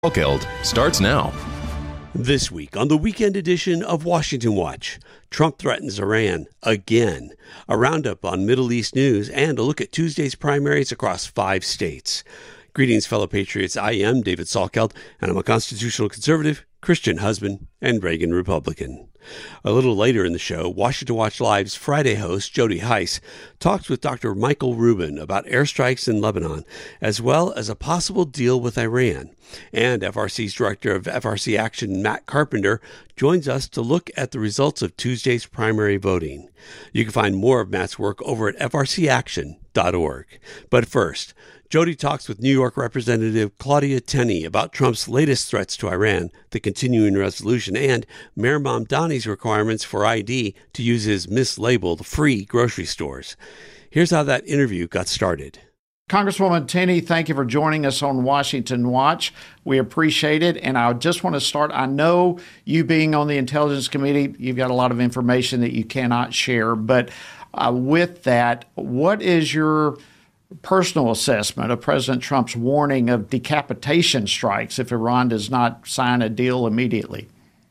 Guild starts now. This week on the weekend edition of Washington Watch, Trump threatens Iran again, a roundup on Middle East news, and a look at Tuesday's primaries across 5 states. Greetings, fellow patriots. I am David Salkeld, and I'm a constitutional conservative, Christian husband, and Reagan Republican. A little later in the show, Washington Watch Live's Friday host, Jody Heiss, talks with Dr. Michael Rubin about airstrikes in Lebanon, as well as a possible deal with Iran. And FRC's Director of FRC Action, Matt Carpenter, joins us to look at the results of Tuesday's primary voting. You can find more of Matt's work over at frcaction.org. But first, Jody talks with New York Representative Claudia Tenney about Trump's latest threats to Iran, the continuing resolution, and Mayor Mamdani's requirements for ID to use his mislabeled free grocery stores. Here's how that interview got started. Congresswoman Tenney, thank you for joining us on Washington Watch. We appreciate it. And I just want to start. I know you being on the Intelligence Committee, you've got a lot of information that you cannot share. But with that, what is your personal assessment of President Trump's warning of decapitation strikes if Iran does not sign a deal immediately?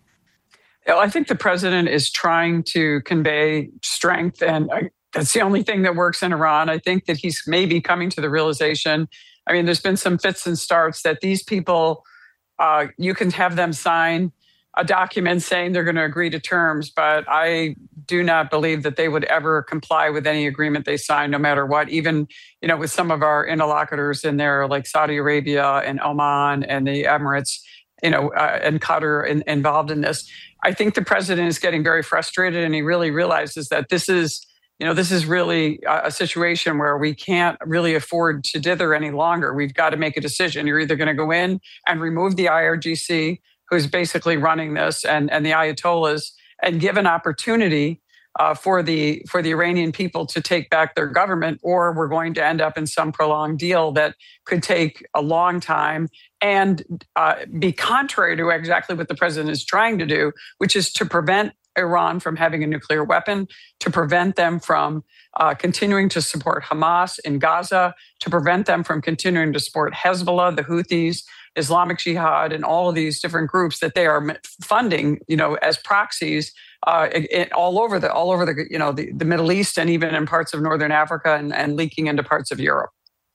I think the president is trying to convey strength, and that's the only thing that works in Iran. I think that he's maybe coming to the realization. I mean, there's been some fits and starts that these people, you can have them sign a document saying they're going to agree to terms, but I do not believe that they would ever comply with any agreement they sign, no matter what. Even, with some of our interlocutors in there, like Saudi Arabia and Oman and the Emirates, and Qatar involved in this. I think the president is getting very frustrated, and he really realizes that this is really a situation where we can't really afford to dither any longer. We've got to make a decision. You're either going to go in and remove the IRGC, who's basically running this, and the Ayatollahs, and give an opportunity for the Iranian people to take back their government, or we're going to end up in some prolonged deal that could take a long time and be contrary to exactly what the president is trying to do, which is to prevent Iran from having a nuclear weapon, to prevent them from continuing to support Hamas in Gaza, to prevent them from continuing to support Hezbollah, the Houthis, Islamic Jihad, and all of these different groups that they are funding, as proxies all over the Middle East, and even in parts of Northern Africa, and leaking into parts of Europe.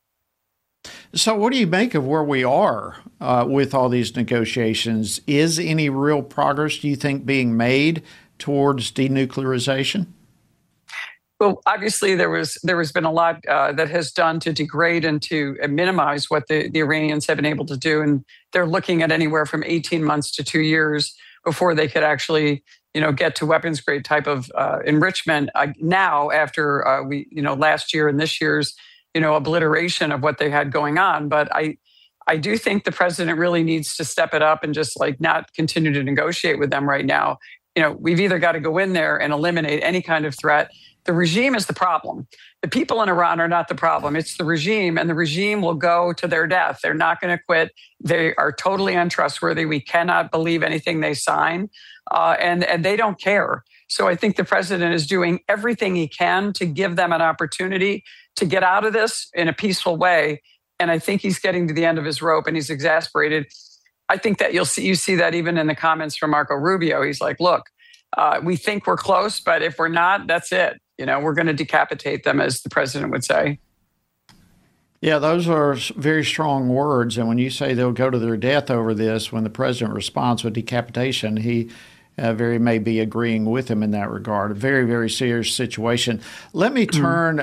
So what do you make of where we are with all these negotiations? Is any real progress, do you think, being made towards denuclearization? Well, obviously, there has been a lot that has done to degrade and to minimize what the Iranians have been able to do. And they're looking at anywhere from 18 months to 2 years before they could actually, get to weapons grade type of enrichment now after last year and this year's, obliteration of what they had going on. But I do think the president really needs to step it up and just not continue to negotiate with them right now. We've either got to go in there and eliminate any kind of threat. The regime is the problem. The people in Iran are not the problem. It's the regime, and the regime will go to their death. They're not going to quit. They are totally untrustworthy. We cannot believe anything they sign, and they don't care. So I think the president is doing everything he can to give them an opportunity to get out of this in a peaceful way. And I think he's getting to the end of his rope, and he's exasperated. I think that you see that even in the comments from Marco Rubio. He's like, look, we think we're close, but if we're not, that's it. We're going to decapitate them, as the president would say. Yeah, those are very strong words. And when you say they'll go to their death over this, when the president responds with decapitation, he very may be agreeing with him in that regard. A very, very serious situation. Let me turn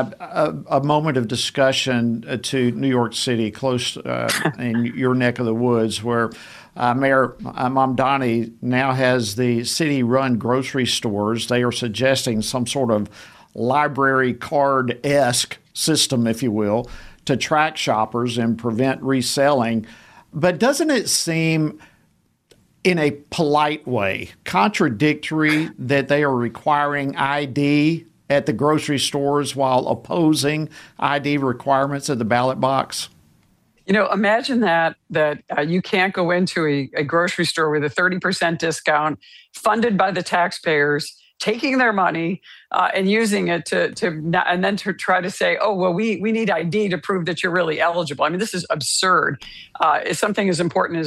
a moment of discussion to New York City, close in your neck of the woods, where Mayor Mamdani now has the city-run grocery stores. They are suggesting some sort of library card-esque system, if you will, to track shoppers and prevent reselling. But doesn't it seem, in a polite way, contradictory that they are requiring ID at the grocery stores while opposing ID requirements at the ballot box? Imagine that you can't go into a grocery store with a 30% discount funded by the taxpayers taking their money and using it and then to try to say, oh, well, we need ID to prove that you're really eligible. I mean, this is absurd. If something as important as